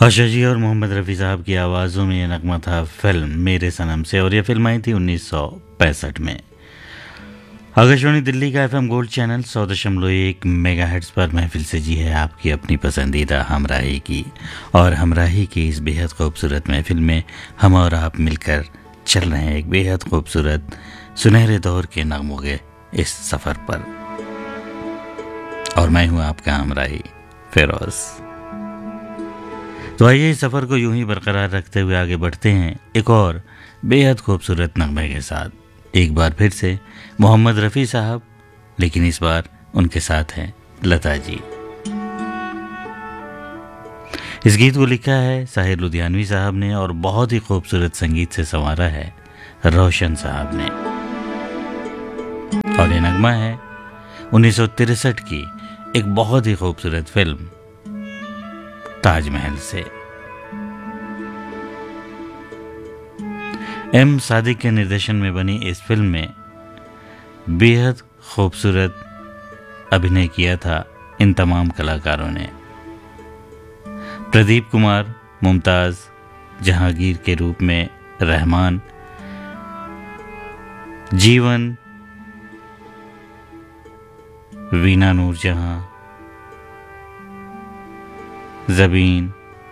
आशा जी और मोहम्मद रफ़ी साहब की आवाज़ों में ये नगमा था फिल्म मेरे सनम से, और ये फिल्म आई थी 1965 में। आकाशवाणी दिल्ली का एफएम गोल्ड चैनल 100.1 मेगाहर्ट्ज़ पर महफिल से जी है आपकी अपनी पसंदीदा हमराही की, और हमराही की इस बेहद खूबसूरत महफिल में हम और आप मिलकर चल रहे हैं एक बेहद खूबसूरत सुनहरे दौर के नगमों के इस सफ़र पर। और मैं हूँ आपका हमराही फिरोज़। तो आइए इस सफ़र को यूं ही बरकरार रखते हुए आगे बढ़ते हैं एक और बेहद खूबसूरत नगमे के साथ। एक बार फिर से मोहम्मद रफ़ी साहब, लेकिन इस बार उनके साथ हैं लता जी। इस गीत को लिखा है साहिर लुधियानवी साहब ने और बहुत ही खूबसूरत संगीत से संवारा है रोशन साहब ने। और ये नगमा है 1963 की एक बहुत ही खूबसूरत फिल्म ताजमहल से। एम सादिक के निर्देशन में बनी इस फिल्म में बेहद खूबसूरत अभिनय किया था इन तमाम कलाकारों ने। प्रदीप कुमार मुमताज जहांगीर के रूप में रहमान, जीवन, वीना नूरजहां, ज़बीन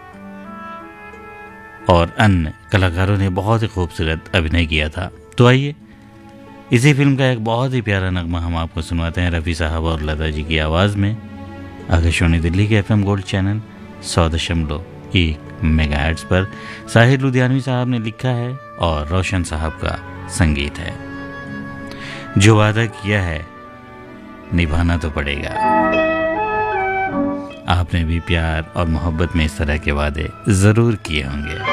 और अन्य कलाकारों ने बहुत ही खूबसूरत अभिनय किया था। तो आइए इसी फिल्म का एक बहुत ही प्यारा नगमा हम आपको सुनवाते हैं रफ़ी साहब और लता जी की आवाज़ में। आकाशवाणी दिल्ली के एफएम गोल्ड चैनल 100.1 मेगाहर्ट्ज़ पर साहिर लुधियानवी साहब ने लिखा है और रोशन साहब का संगीत है। जो वादा किया है निभाना तो पड़ेगा। आपने भी प्यार और मोहब्बत में इस तरह के वादे ज़रूर किए होंगे।